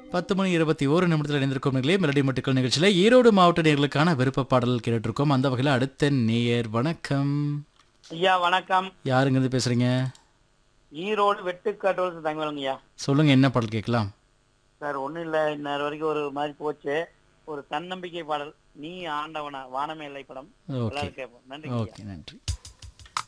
10:21 இணைந்திருக்கும் நிகழே மெலடி மட்டுக்கள் நிகழ்ச்சியில் ஈரோடு மாவட்ட நேயர்களுக்கான விருப்ப பாடல் கேட்டுருக்கோம். அந்த வகையில் அடுத்த நேயர் வணக்கம். ஐயா வணக்கம். யாருங்க இருந்து பேசுறீங்க? ஈரோடு வெட்டுக்காட்டு தங்கவேலுங்க ஐயா. சொல்லுங்க, என்ன பாடல் கேட்கலாம்? சார் ஒன்றும் இல்லை, இன்னொரு வரைக்கும் ஒரு மாதிரி போச்சு. ஒரு தன்னம்பிக்கை பாடல், நீ ஆண்டவனா வானமே இல்லை படம். ஓகே எல்லாரும் கேட்போம். நன்றி. ஓகே, நன்றி.